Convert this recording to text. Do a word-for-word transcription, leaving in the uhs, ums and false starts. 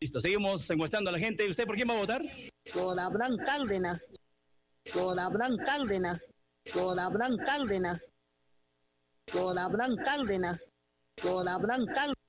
Listo, seguimos encuestando a la gente. ¿Usted por quién va a votar? Por Abraham Cárdenas. Por Abraham Cárdenas. Por Abraham Cárdenas. Por Abraham Cárdenas. Por Abraham Cárdenas.